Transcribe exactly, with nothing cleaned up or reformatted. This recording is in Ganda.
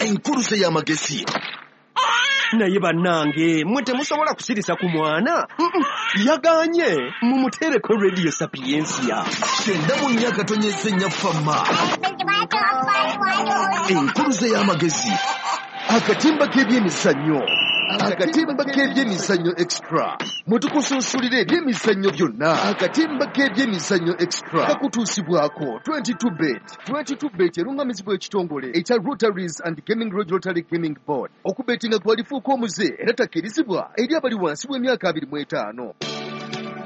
enkuluze y'amagezi. Naye bannange mwe temusobola kusirisa ku mwana yaganye mumutereko Radio Sapiensia kyenda mu nnya katonyeze nnya famma enkuluze y'amagezi akatimba k'ebyemizannyo akatimba k'ebyemizannyo extra mutukusunsulira ebyemizannyo byonna akatimba k'ebyemizannyo extra kakutuusibwako twenty-two bet twenty-two bet erungamizibwa ekitongole ekya Rotaries and Gaming Road Rotary Gaming Board okubetinga kwalifuuka omuze era takkirizibwa eri abali wansi w'emyaka abiri mu etaano.